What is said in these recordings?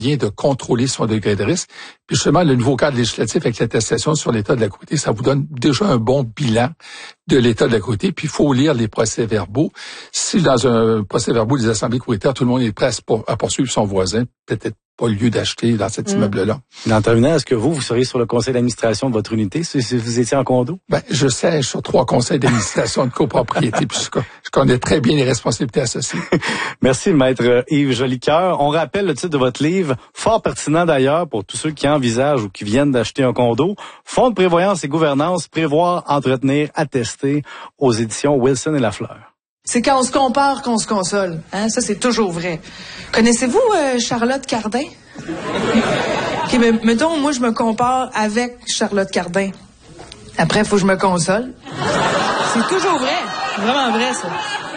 de contrôler son degré de risque. Puis justement, le nouveau cadre législatif avec l'attestation sur l'état de la côté, ça vous donne déjà un bon bilan de l'état de la côté. Puis il faut lire les procès-verbaux. Si dans un procès-verbaux des assemblées couritaires, tout le monde est prêt à poursuivre son voisin, peut-être pas lieu d'acheter dans cet immeuble-là. En terminant, est-ce que vous seriez sur le conseil d'administration de votre unité si vous étiez en condo? Je siège sur 3 conseils d'administration de copropriété, puis je connais très bien les responsabilités associées. Merci, maître Yves Jolicoeur. On rappelle le titre de votre livre, fort pertinent d'ailleurs pour tous ceux qui envisagent ou qui viennent d'acheter un condo. Fonds de prévoyance et gouvernance, prévoir, entretenir, attester, aux éditions Wilson et Lafleur. C'est quand on se compare qu'on se console. Hein? Ça, c'est toujours vrai. Connaissez-vous Charlotte Cardin? OK, mais mettons, moi, je me compare avec Charlotte Cardin. Après, il faut que je me console. C'est toujours vrai. C'est vraiment vrai, ça.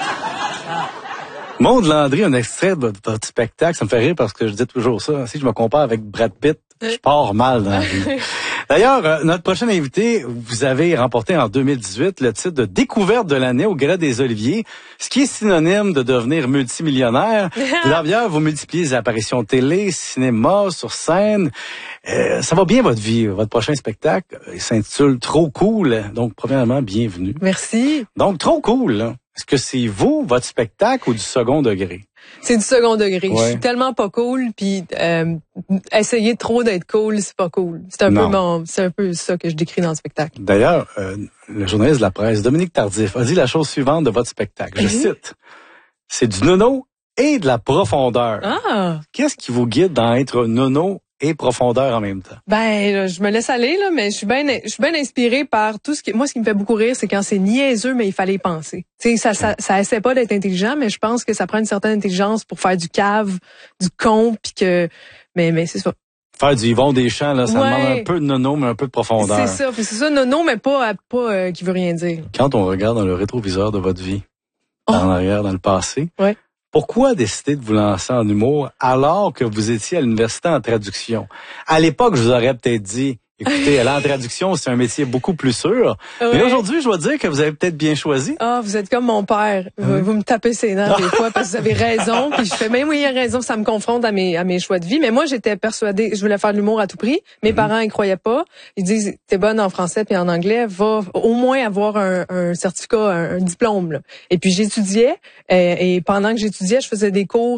Maude Landry, un extrait de votre spectacle, ça me fait rire parce que je dis toujours ça. Si je me compare avec Brad Pitt, je pars mal dans la vie. D'ailleurs, notre prochain invité, vous avez remporté en 2018 le titre de découverte de l'année au Gala des Oliviers, ce qui est synonyme de devenir multimillionnaire. D'ailleurs, vous multipliez les apparitions télé, cinéma, sur scène. Ça va bien votre vie. Votre prochain spectacle s'intitule Trop cool. Donc, premièrement, bienvenue. Merci. Donc, Trop cool, là. Est-ce que c'est vous, votre spectacle, ou du second degré? C'est du second degré. Ouais. Je suis tellement pas cool, puis essayer trop d'être cool, c'est pas cool. C'est un peu ça que je décris dans le spectacle. D'ailleurs, le journaliste de la presse, Dominique Tardif, a dit la chose suivante de votre spectacle. Je cite, « C'est du nono et de la profondeur. » Ah! Qu'est-ce qui vous guide dans être nono et profondeur en même temps? Là, je me laisse aller, là, mais je suis bien inspirée par tout ce qui me fait beaucoup rire, c'est quand c'est niaiseux, mais il fallait y penser. Tu sais, ça essaie pas d'être intelligent, mais je pense que ça prend une certaine intelligence pour faire du cave, du con, puis que, mais c'est ça. Faire du Yvon Deschamps, là, ça demande un peu de nono, mais un peu de profondeur. C'est ça, puis c'est ça, nono, mais pas qui veut rien dire. Quand on regarde dans le rétroviseur de votre vie, en arrière, dans le passé, ouais. Pourquoi décider de vous lancer en humour alors que vous étiez à l'université en traduction? À l'époque, je vous aurais peut-être dit, écoutez, aller en traduction, c'est un métier beaucoup plus sûr. Ouais. Mais aujourd'hui, je dois dire que vous avez peut-être bien choisi. Ah, vous êtes comme mon père. Vous me tapez ses dents des fois parce que vous avez raison. Puis je fais, même oui, il a raison, ça me confronte à mes choix de vie. Mais moi, j'étais persuadée, je voulais faire de l'humour à tout prix. Mes parents y croyaient pas. Ils disent, t'es bonne en français puis en anglais, va au moins avoir un certificat, un diplôme. Là. Et puis j'étudiais. Et pendant que j'étudiais, je faisais des cours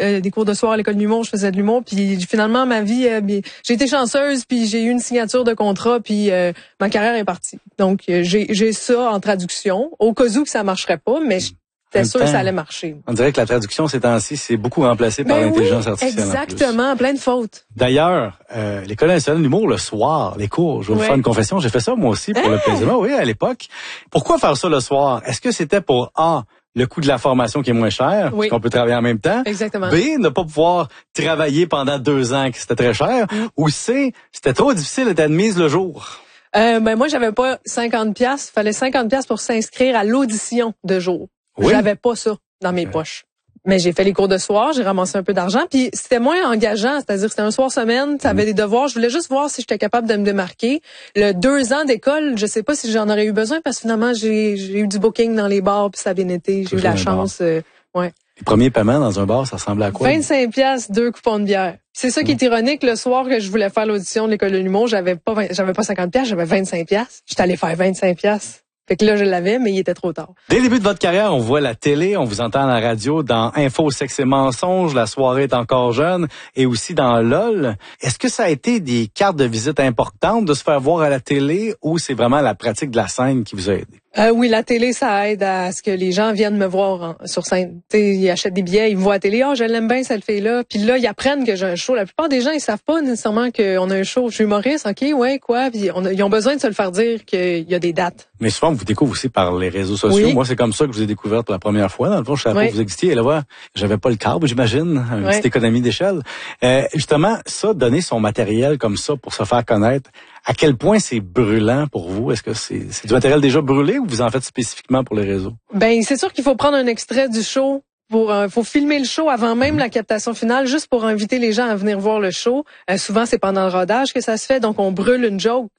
de soir à l'école de l'humour. Je faisais de l'humour. Puis finalement, ma vie, j'ai été chanceuse. Puis j'ai eu une signature de contrat. Puis ma carrière est partie. Donc j'ai ça en traduction. Au cas où que ça marcherait pas, mais j'étais sûre que ça allait marcher. On dirait que la traduction ces temps-ci, c'est beaucoup remplacé par l'intelligence artificielle. Exactement, plein de fautes. D'ailleurs, l'École nationale de l'humour, le soir, les cours, je vais vous faire une confession, j'ai fait ça moi aussi pour le plaisir. Oui, à l'époque. Pourquoi faire ça le soir? Est-ce que c'était pour le coût de la formation qui est moins cher, parce qu'on peut travailler en même temps. Exactement. B, ne pas pouvoir travailler pendant 2 ans, que c'était très cher. Ou C, c'était trop difficile d'être admise le jour. Moi, j'avais pas 50$. Fallait 50$ pour s'inscrire à l'audition de jour. Oui. J'avais pas ça dans mes poches. Mais j'ai fait les cours de soir, j'ai ramassé un peu d'argent, puis c'était moins engageant, c'est-à-dire que c'était un soir semaine, ça avait des devoirs, je voulais juste voir si j'étais capable de me démarquer. Le 2 ans d'école, je sais pas si j'en aurais eu besoin parce que finalement j'ai eu du booking dans les bars puis ça a bien été, j'ai eu la chance. Ouais. Les premiers paiements dans un bar, ça ressemblait à quoi? 25$, 2 coupons de bière. C'est ça qui est ironique, le soir que je voulais faire l'audition de l'école de l'humour, j'avais pas 50$, j'avais 25$. J'étais allée faire 25$. Fait que là, je l'avais, mais il était trop tard. Dès le début de votre carrière, on voit la télé, on vous entend à la radio dans Info, Sexe et Mensonges, La soirée est encore jeune, et aussi dans LOL. Est-ce que ça a été des cartes de visite importantes de se faire voir à la télé ou c'est vraiment la pratique de la scène qui vous a aidé? Oui, la télé, ça aide à ce que les gens viennent me voir sur scène. T'sais, ils achètent des billets, ils me voient à la télé. Je l'aime bien, cette fille-là. Puis là, ils apprennent que j'ai un show. La plupart des gens, ils savent pas nécessairement qu'on a un show. Je suis humoriste, OK, ouais, quoi. Puis ils ont besoin de se le faire dire qu'il y a des dates. Mais souvent, on vous découvre aussi par les réseaux sociaux. Oui. Moi, c'est comme ça que je vous ai découvert pour la première fois. Dans le fond, je savais pas que vous existiez. Et là, voilà, j'avais pas le câble, j'imagine. Une petite économie d'échelle. Justement, ça, donner son matériel comme ça pour se faire connaître, à quel point c'est brûlant pour vous? Est-ce que c'est du matériel déjà brûlé ou vous en faites spécifiquement pour les réseaux? Ben, c'est sûr qu'il faut prendre un extrait du show. Faut filmer le show avant même la captation finale, juste pour inviter les gens à venir voir le show. Souvent, c'est pendant le rodage que ça se fait, donc on brûle une joke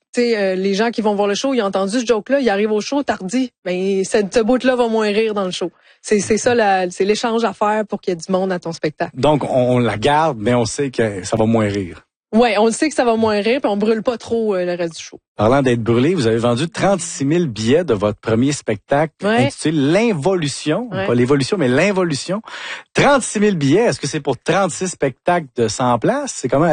les gens qui vont voir le show, ils ont entendu ce joke-là, ils arrivent au show tardi. Ben, ce bout-là va moins rire dans le show. C'est ça, c'est l'échange à faire pour qu'il y ait du monde à ton spectacle. Donc, on la garde, mais on sait que ça va moins rire. Ouais, on le sait que ça va moins rire, puis on brûle pas trop le reste du show. Parlant d'être brûlé, vous avez vendu 36 000 billets de votre premier spectacle intitulé L'Involution. Ouais. Pas l'évolution, mais l'Involution. 36 000 billets, est-ce que c'est pour 36 spectacles de 100 places? C'est comment?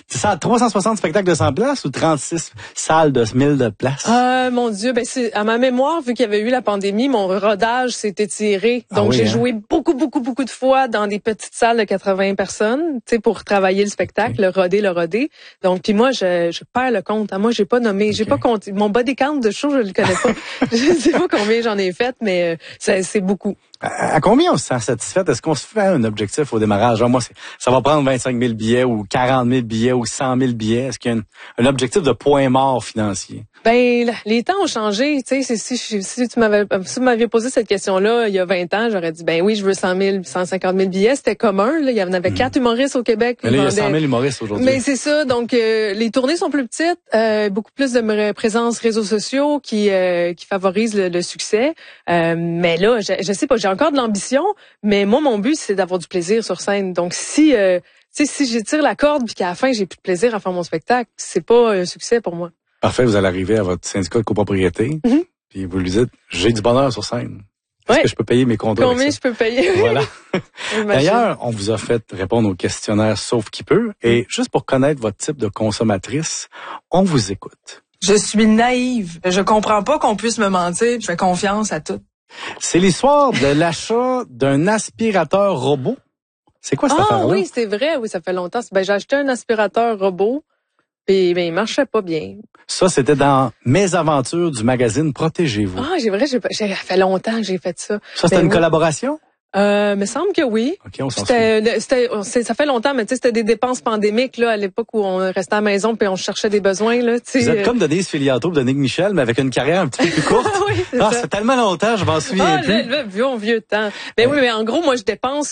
360 spectacles de 100 places ou 36 salles de 1000 de places? Mon Dieu, ben c'est à ma mémoire, vu qu'il y avait eu la pandémie, mon rodage s'est étiré. Donc j'ai joué beaucoup de fois dans des petites salles de 80 personnes, tu sais, pour travailler le spectacle, le roder. Donc puis moi, je perds le compte. Moi, j'ai pas nommé. J'ai pas compté. Mon body count de show, je le connais pas. Je sais pas combien j'en ai fait, mais c'est beaucoup. À combien on se sent satisfaite? Est-ce qu'on se fait un objectif au démarrage? Genre, moi, ça va prendre 25 000 billets ou 40 000 billets ou 100 000 billets. Est-ce qu'il y a un objectif de point mort financier? Ben, les temps ont changé. Tu sais, si vous m'aviez posé cette question-là il y a 20 ans, j'aurais dit, ben oui, je veux 100 000, 150 000 billets. C'était commun. Là. Il y en avait 4 humoristes au Québec. Mais là, il y a 100 000 humoristes aujourd'hui. Mais c'est ça. Donc, les tournées sont plus petites. Beaucoup plus de présence réseaux sociaux qui favorisent le succès. Mais là, je sais pas, j'ai encore de l'ambition, mais moi, mon but, c'est d'avoir du plaisir sur scène. Donc, si j'étire la corde puis qu'à la fin, j'ai plus de plaisir à faire mon spectacle, c'est pas un succès pour moi. Parfait, vous allez arriver à votre syndicat de copropriété, puis vous lui dites, j'ai du bonheur sur scène. Est-ce que je peux payer mes contrats? Combien je peux payer? Voilà. D'ailleurs, on vous a fait répondre au questionnaire Sauf qui peut. Et juste pour connaître votre type de consommatrice, on vous écoute. Je suis naïve. Je comprends pas qu'on puisse me mentir. Je fais confiance à tout. C'est l'histoire de l'achat d'un aspirateur robot. C'est quoi cette affaire-là? Ah oui, c'est vrai. Oui, ça fait longtemps. Ben, j'ai acheté un aspirateur robot. Puis, ben, il marchait pas bien. Ça, c'était dans Mes aventures du magazine Protégez-vous. Ah, ça fait longtemps que j'ai fait ça. Ça, c'était une collaboration? Me semble que oui. OK, on s'en souvient. Ça fait longtemps, mais tu sais, c'était des dépenses pandémiques, là, à l'époque où on restait à la maison puis on cherchait des besoins, là, tu sais. Vous êtes comme Denise Filiatro de Nick Michel, mais avec une carrière un petit peu plus courte. Oui, c'est ça. C'est tellement longtemps, je m'en souviens plus. Le vieux temps. Mais oui, mais en gros, moi, je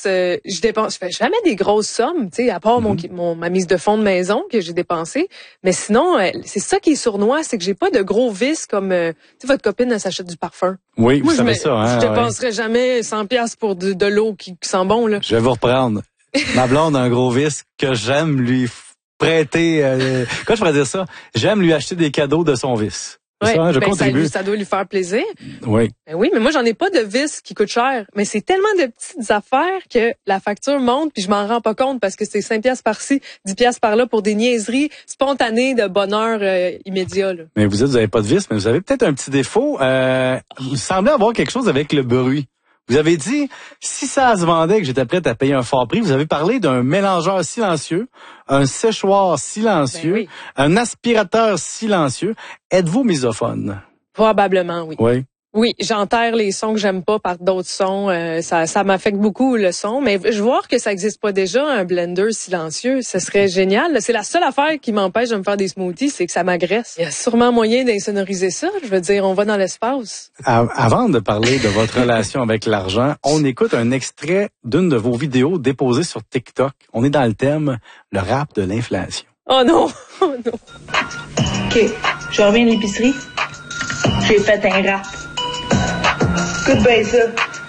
fais jamais des grosses sommes, tu sais, à part ma mise de fonds de maison que j'ai dépensée. Mais sinon, c'est ça qui est sournois, c'est que j'ai pas de gros vices comme, tu sais, votre copine, elle s'achète du parfum. Oui, vous savez ça, hein. Je dépenserais jamais 100$ pour de l'eau qui sent bon, là. Je vais vous reprendre. Ma blonde a un gros vice que j'aime lui prêter. Comment je pourrais dire ça? J'aime lui acheter des cadeaux de son vice. Ouais, ça, je contribue. Ça doit lui faire plaisir. Oui. Ben oui, mais moi, j'en ai pas de vis qui coûtent cher. Mais c'est tellement de petites affaires que la facture monte puis je m'en rends pas compte parce que c'est 5$ par-ci, 10$ par-là pour des niaiseries spontanées de bonheur immédiat, là. Mais vous avez pas de vis, mais vous avez peut-être un petit défaut. Vous semblez avoir quelque chose avec le bruit. Vous avez dit, si ça se vendait que j'étais prête à payer un fort prix, vous avez parlé d'un mélangeur silencieux, un séchoir silencieux, un aspirateur silencieux. Êtes-vous misophone? Probablement, oui. Oui. Oui, j'enterre les sons que j'aime pas par d'autres sons. Ça m'affecte beaucoup le son. Mais je vois que ça existe pas déjà, un blender silencieux. Ce serait génial. C'est la seule affaire qui m'empêche de me faire des smoothies, c'est que ça m'agresse. Il y a sûrement moyen d'insonoriser ça. Je veux dire, on va dans l'espace. Avant de parler de votre relation avec l'argent, on écoute un extrait d'une de vos vidéos déposées sur TikTok. On est dans le thème, le rap de l'inflation. Oh non! Oh non! OK, je reviens de l'épicerie. J'ai fait un rap. Écoute bien ça.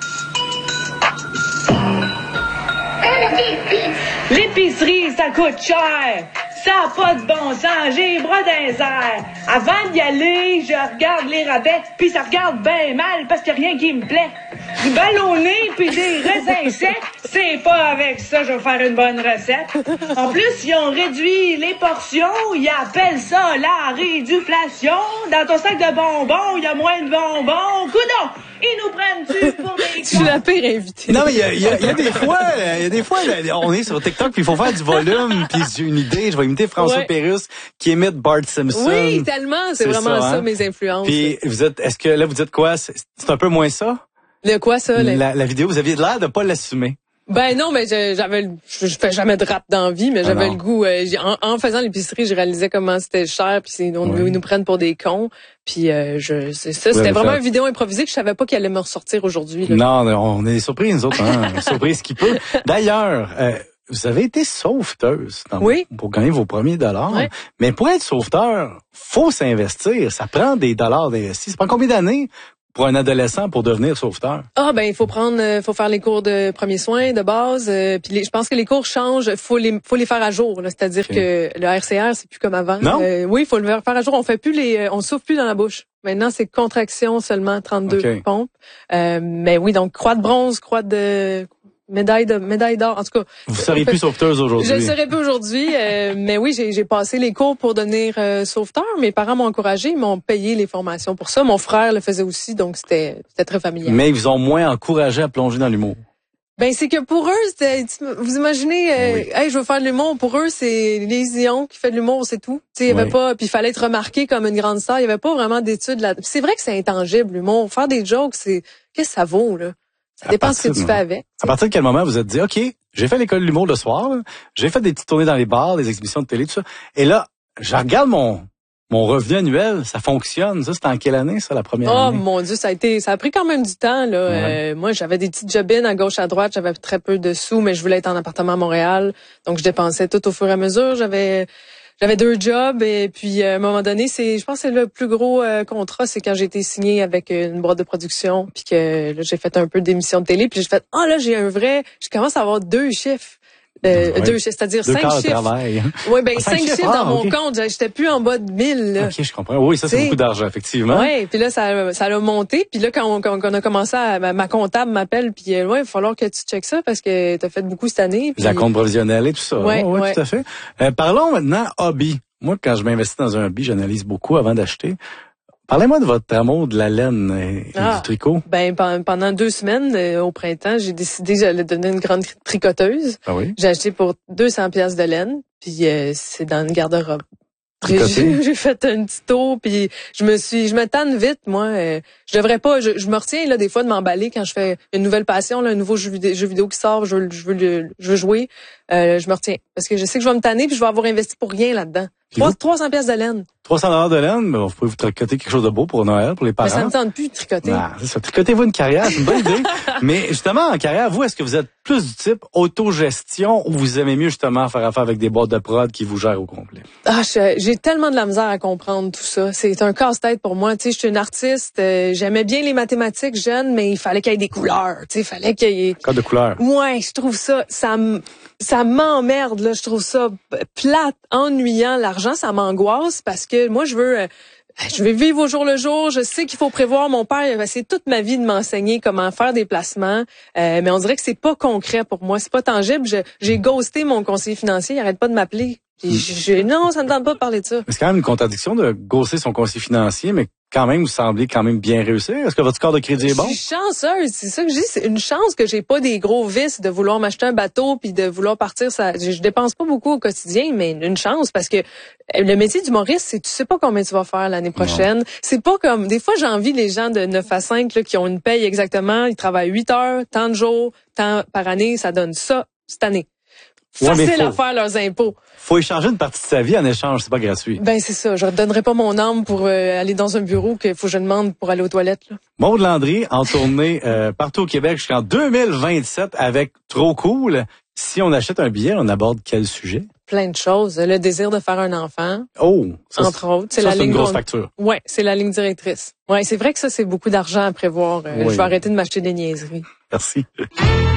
L'épicerie, ça coûte cher. Ça n'a pas de bon sens. J'ai les bras dans les airs. Avant d'y aller, je regarde les rabais, puis ça regarde bien mal parce qu'il n'y a rien qui me plaît. Du ballonné puis des raisins secs, c'est pas avec ça que je vais faire une bonne recette. En plus, ils ont réduit les portions. Ils appellent ça la réduflation. Dans ton sac de bonbons, il y a moins de bonbons. Coudon! Ils nous prennent-tu pour des Je suis la pire invitée. Non, mais il y a des fois, on est sur TikTok puis il faut faire du volume puis j'ai une idée. Je vais imiter François Pérusse qui imite Bart Simpson. Oui, tellement. C'est vraiment ça, mes influences. Puis est-ce que là vous dites quoi? C'est un peu moins ça? Le quoi ça? La vidéo, vous aviez l'air de pas l'assumer. Ben non, mais je fais jamais de rap dans la vie, mais j'avais le goût. En faisant l'épicerie, je réalisais comment c'était cher, puis ils nous prennent pour des cons. Puis c'était vraiment une vidéo improvisée que je savais pas qu'elle allait me ressortir aujourd'hui. Non, on est surpris nous autres, hein. Surprise qui peut. D'ailleurs, vous avez été sauveteuse pour gagner vos premiers dollars. Oui. Mais pour être sauveteur, faut s'investir. Ça prend des dollars d'investis. Ça prend combien d'années pour un adolescent pour devenir sauveteur? Il faut faire les cours de premiers soins de base. Puis je pense que les cours changent. Faut les faire à jour. Là. C'est-à-dire que le RCR, c'est plus comme avant. Non? Oui, il faut le faire à jour. On souffle plus dans la bouche. Maintenant, c'est contraction seulement, 32 pompes. Mais oui, donc croix de bronze, croix de médaille d'or. En tout cas, vous seriez plus sauveteuse aujourd'hui. Je ne serais plus aujourd'hui, mais oui, j'ai passé les cours pour devenir sauveteur. Mes parents m'ont encouragé, ils m'ont payé les formations pour ça. Mon frère le faisait aussi, donc c'était très familial. Mais ils vous ont moins encouragé à plonger dans l'humour. Ben c'est que pour eux, vous imaginez, hey, je veux faire de l'humour. Pour eux, c'est Lise Dion qui fait de l'humour, c'est tout. Tu sais, il y avait pas, puis il fallait être remarqué comme une grande star. Il y avait pas vraiment d'études là. C'est vrai que c'est intangible l'humour. Faire des jokes, qu'est-ce que ça vaut là? Ça dépend de ce que tu fais avec. À partir de quel moment vous êtes dit, OK, j'ai fait l'école de l'humour le soir, là. J'ai fait des petites tournées dans les bars, des exhibitions de télé, tout ça. Et là, je regarde mon revenu annuel, ça fonctionne. Ça, c'était en quelle année, ça, la première année? Oh mon Dieu, ça a pris quand même du temps, là. Ouais. Moi, j'avais des petites jobines à gauche, à droite, j'avais très peu de sous, mais je voulais être en appartement à Montréal. Donc, je dépensais tout au fur et à mesure. J'avais 2 jobs et puis à un moment donné, je pense que c'est le plus gros contrat, c'est quand j'ai été signée avec une boîte de production puis que là, j'ai fait un peu d'émissions de télé puis j'ai fait là je commence à avoir 2 chiffres. 2 chiffres, c'est-à-dire 5 chiffres. Oui, 5 chiffres dans mon compte. J'étais plus en bas de 1000. Là. OK, je comprends. Oui, ça, c'est beaucoup d'argent, effectivement. Oui, puis là, ça a monté. Puis là, quand on a commencé ma comptable m'appelle, puis il va falloir que tu checkes ça parce que tu as fait beaucoup cette année. Puis... La compte provisionnelle et tout ça. Oui, tout à fait. Parlons maintenant hobby. Moi, quand je m'investis dans un hobby, j'analyse beaucoup avant d'acheter. Parlez-moi de votre amour de la laine et du tricot. Pendant 2 semaines au printemps, j'ai décidé que j'allais devenir une grande tricoteuse. Ah oui? J'ai acheté pour 200 pièces de laine, puis c'est dans une garde-robe. J'ai fait un petit tour, puis je me tanne vite, moi. Je devrais pas, je me retiens là des fois de m'emballer quand je fais une nouvelle passion, là, un nouveau jeu vidéo qui sort, je veux jouer. Je me retiens parce que je sais que je vais me tanner puis je vais avoir investi pour rien là-dedans. 300 pièces de laine. 300 de laine, mais vous pouvez vous tricoter quelque chose de beau pour Noël, pour les parents. Mais ça me tente plus de tricoter. C'est ça. Tricotez-vous une carrière, c'est une bonne idée. Mais justement, en carrière, vous, est-ce que vous êtes plus du type autogestion ou vous aimez mieux justement faire affaire avec des boîtes de prod qui vous gèrent au complet? J'ai tellement de la misère à comprendre tout ça. C'est un casse-tête pour moi. Tu sais, je suis une artiste. J'aimais bien les mathématiques jeune, mais il fallait qu'il y ait des couleurs. Tu sais, il fallait qu'il y ait... Code de couleurs. Ouais, je trouve ça m'emmerde, là. Je trouve ça plate, ennuyant. L'argent, ça m'angoisse parce que moi, je veux vivre au jour le jour. Je sais qu'il faut prévoir. Mon père, il a essayé toute ma vie de m'enseigner comment faire des placements. Mais on dirait que c'est pas concret pour moi. C'est pas tangible. J'ai ghosté mon conseiller financier. Il arrête pas de m'appeler. Non, ça ne tente pas de parler de ça. C'est quand même une contradiction de ghoster son conseiller financier, mais quand même, vous semblez quand même bien réussir. Est-ce que votre score de crédit est bon? Je suis chanceuse. C'est ça que je dis. C'est une chance que j'ai pas des gros vices de vouloir m'acheter un bateau puis de vouloir partir. Je dépense pas beaucoup au quotidien, mais une chance parce que le métier d'humoriste, c'est tu sais pas combien tu vas faire l'année prochaine. Non. C'est pas comme, des fois, j'envie les gens de 9 à 5 là, qui ont une paye exactement. Ils travaillent 8 heures, tant de jours, tant par année. Ça donne ça cette année. Facile à faire leurs impôts. Faut échanger une partie de sa vie en échange, c'est pas gratuit. Ben c'est ça, je ne donnerai pas mon âme pour aller dans un bureau qu'il faut que je demande pour aller aux toilettes. Là. Maude Landry en tournée partout au Québec jusqu'en 2027 avec Trop Cool. Si on achète un billet, on aborde quel sujet? Plein de choses. Le désir de faire un enfant. Oh, ça, entre autres, c'est une grosse facture. Ouais, c'est la ligne directrice. Ouais, c'est vrai que ça c'est beaucoup d'argent à prévoir. Je vais arrêter de m'acheter des niaiseries. Merci.